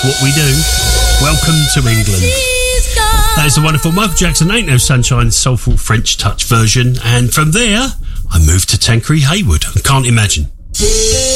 That's what we do. Welcome to England. That is the wonderful Michael Jackson, Ain't No Sunshine, soulful French touch version. And from there, I moved to Tanqueray Hayward. I can't imagine.